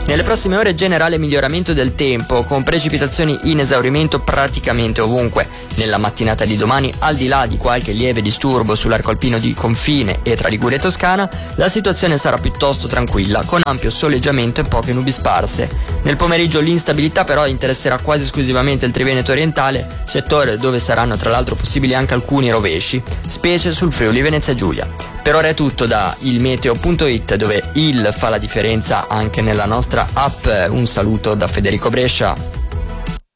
Nelle prossime ore generale miglioramento del tempo, con precipitazioni in esaurimento praticamente ovunque. Nella mattinata di domani, al di là di qualche lieve disturbo sull'arco alpino di confine e tra Liguria e Toscana, la situazione sarà piuttosto tranquilla, con ampio soleggiamento e poche nubi sparse. Nel pomeriggio l'instabilità però interesserà quasi esclusivamente il Triveneto orientale, settore dove saranno tra l'altro possibili anche alcuni rovesci, specie sul Friuli Venezia Giulia. Per ora è tutto da ilmeteo.it, dove il fa la differenza anche nella nostra app. Un saluto da Federico Brescia.